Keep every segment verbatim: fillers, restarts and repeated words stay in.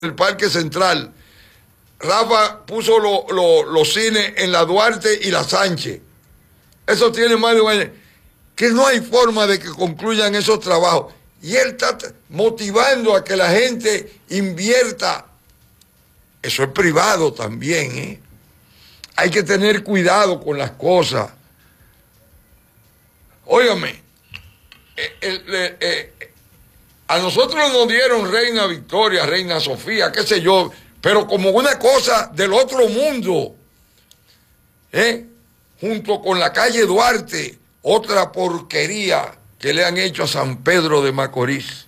el Parque Central. Rafa puso lo, lo, los cines en la Duarte y la Sánchez. Eso tiene más de un año. Que no hay forma de que concluyan esos trabajos. Y él está motivando a que la gente invierta. Eso es privado también, ¿eh? Hay que tener cuidado con las cosas. Óigame, eh, eh, eh, a nosotros nos dieron Reina Victoria, Reina Sofía, qué sé yo, pero como una cosa del otro mundo, ¿eh? Junto con la calle Duarte, otra porquería que le han hecho a San Pedro de Macorís.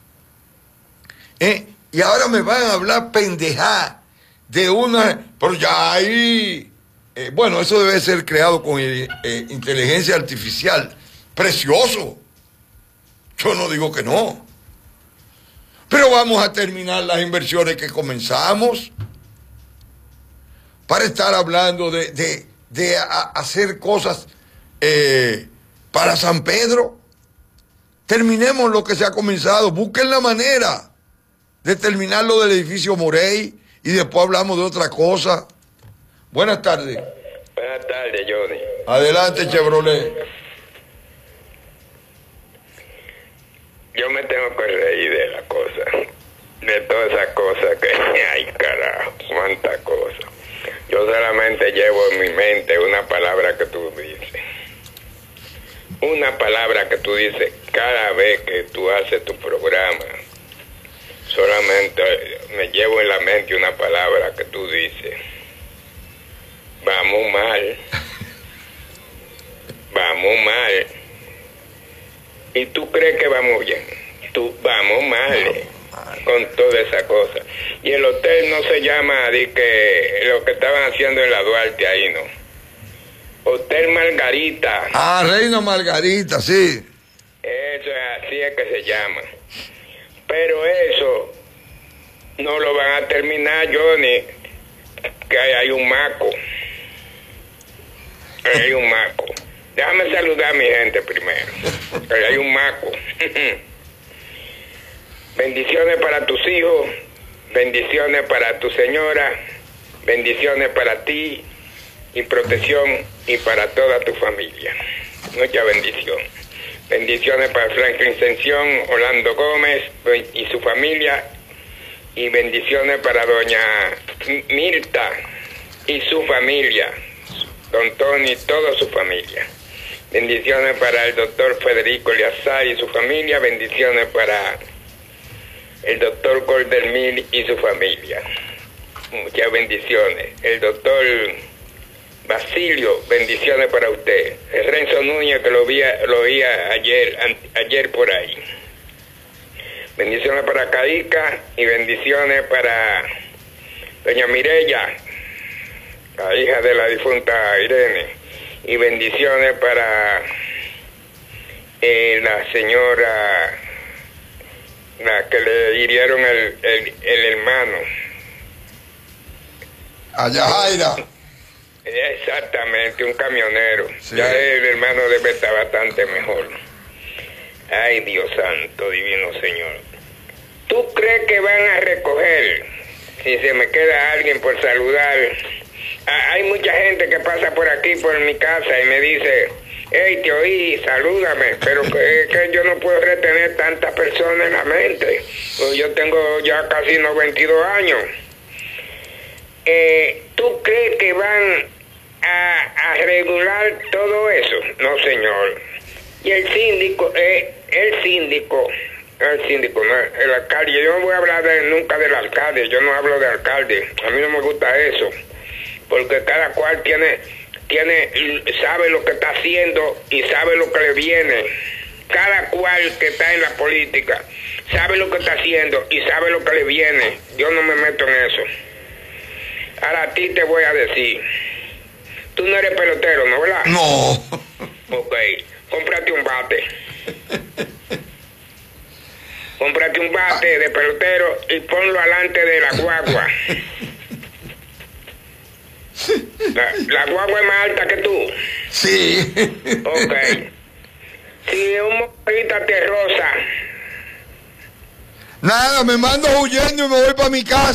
¿Eh? Y ahora me van a hablar pendejá de una... Pero ya ahí... Eh, bueno, eso debe ser creado con eh, eh, inteligencia artificial. Precioso. Yo no digo que no. Pero vamos a terminar las inversiones que comenzamos para estar hablando de, de, de a, hacer cosas eh, para San Pedro. Terminemos lo que se ha comenzado. Busquen la manera de terminar lo del edificio Morey y después hablamos de otra cosa. Buenas tardes. Buenas tardes, Johnny. Adelante, Chevrolet. Yo me tengo que reír de la cosa, de todas esas cosas que hay, carajo, cuántas cosas. Yo solamente llevo en mi mente una palabra que tú dices. Una palabra que tú dices cada vez que tú haces tu programa. Solamente me llevo en la mente una palabra que tú dices. Vamos mal. Vamos mal. ¿Y tú crees que vamos bien? Tú, vamos mal con toda esa cosa. Y el hotel no se llama de que lo que estaban haciendo en la Duarte ahí, ¿no? Hotel Margarita. Ah, Reina Margarita, sí. Eso es así es que se llama. Pero eso no lo van a terminar, Johnny, que hay, hay un maco. Hay un maco. Déjame saludar a mi gente primero. Que hay un maco. Bendiciones para tus hijos, bendiciones para tu señora, bendiciones para ti y protección y para toda tu familia. Mucha bendición. Bendiciones para Franklin Sención, Orlando Gómez y su familia, y bendiciones para doña Mirta y su familia, don Tony y toda su familia. Bendiciones para el doctor Federico Eliazar y su familia, bendiciones para el doctor Goldelmil y su familia. Muchas bendiciones. El doctor Basilio, bendiciones para usted. El Renzo Núñez, que lo vi, lo vi ayer, ayer por ahí. Bendiciones para Caica y bendiciones para doña Mireya, la hija de la difunta Irene. Y bendiciones para eh, la señora, la que le hirieron el, el, el hermano. A Yajaira. Exactamente, un camionero. Sí. Ya el hermano debe estar bastante mejor. Ay, Dios santo, divino Señor. ¿Tú crees que van a recoger, si se me queda alguien por saludar? Ah, hay mucha gente que pasa por aquí, por mi casa, y me dice, hey, te oí, salúdame, pero que, que yo no puedo retener tantas personas en la mente. Pues yo tengo ya casi noventa y dos años. Eh, ¿Tú crees que van a, a regular todo eso? No, señor. Y el síndico, eh, el síndico, el síndico, no, el alcalde, yo no voy a hablar de, nunca del alcalde, yo no hablo de alcalde, a mí no me gusta eso, porque cada cual tiene, tiene, sabe lo que está haciendo y sabe lo que le viene. Cada cual que está en la política sabe lo que está haciendo y sabe lo que le viene. Yo no me meto en eso. Ahora a ti te voy a decir, tú no eres pelotero, ¿no, verdad? No. Ok, cómprate un bate. Cómprate un bate de pelotero y ponlo alante de la guagua. La, la guagua es más alta que tú. Sí. Ok. Si un motorista te roza, Nada, me mando huyendo y me voy para mi casa.